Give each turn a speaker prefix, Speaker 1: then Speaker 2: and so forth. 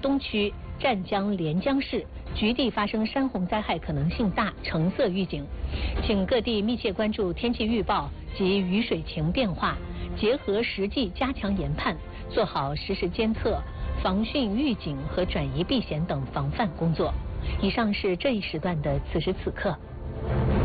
Speaker 1: 东区、湛江、连江市局地发生山洪灾害可能性大，橙色预警，请各地密切关注天气预报及雨水情变化，结合实际加强研判，做好实时监测、防汛预警和转移避险等防范工作。以上是这一时段的此时此刻。